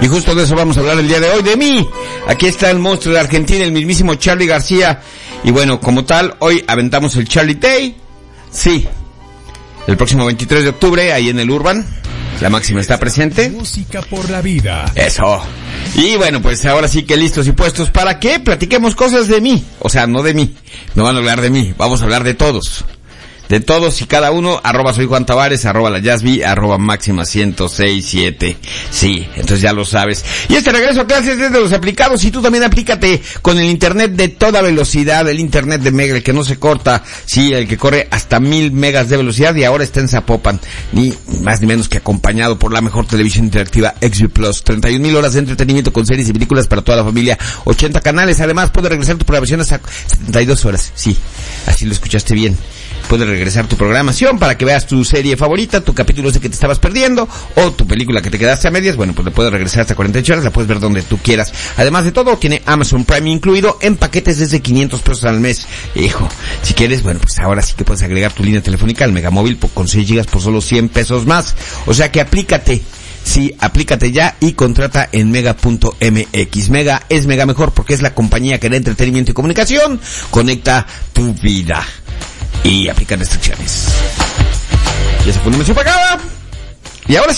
Y justo de eso vamos a hablar el día de hoy, de mí. Aquí está el monstruo de Argentina, el mismísimo Charly García. Y bueno, como tal, hoy aventamos el Charly Day. Sí, el próximo 23 de octubre, ahí en el Urban. La Máxima está presente. Música por la vida. Eso. Y bueno, pues ahora sí que listos y puestos para que platiquemos cosas de mí. O sea, no de mí. No van a hablar de mí. Vamos a hablar de todos. De todos y cada uno, @soy Juan Tavares, @la Yasby, @máxima 1067. Sí, entonces ya lo sabes. Y este regreso a clases es de los aplicados, y tú también aplícate con el internet de toda velocidad, el internet de Mega, el que no se corta, sí, el que corre hasta 1000 megas de velocidad, y ahora está en Zapopan, ni más ni menos que acompañado por la mejor televisión interactiva XView Plus, 31,000 horas de entretenimiento con series y películas para toda la familia, 80 canales, además puedes regresar tu programación hasta 72 horas, sí, así lo escuchaste bien. Puedes regresar tu programación para que veas tu serie favorita, tu capítulo ese que te estabas perdiendo, o tu película que te quedaste a medias. Bueno, pues le puedes regresar hasta 48 horas, la puedes ver donde tú quieras. Además de todo, tiene Amazon Prime incluido en paquetes desde 500 pesos al mes. Hijo, si quieres, bueno, pues ahora sí que puedes agregar tu línea telefónica al Megamóvil con 6 gigas por solo 100 pesos más. O sea que aplícate. Sí, aplícate ya y contrata en mega.mx. Mega es mega mejor porque es la compañía que da entretenimiento y comunicación. Conecta tu vida. Y aplican restricciones. Ya se fue una mención pagada. Y ahora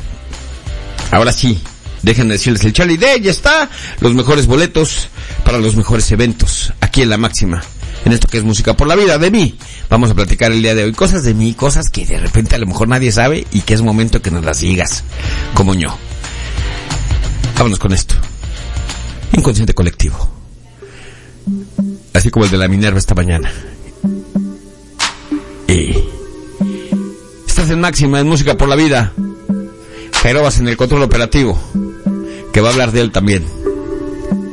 sí, déjenme decirles el Charly Day, ya está. Los mejores boletos para los mejores eventos, aquí en La Máxima, en esto que es Música por la Vida, de mí. Vamos a platicar el día de hoy cosas de mí, cosas que de repente a lo mejor nadie sabe y que es momento que nos las digas, como yo. Vámonos con esto. Inconsciente colectivo. Así como el de la Minerva esta mañana. Estás en Máxima, en Música por la Vida. Jairo vas en el control operativo, que va a hablar de él también.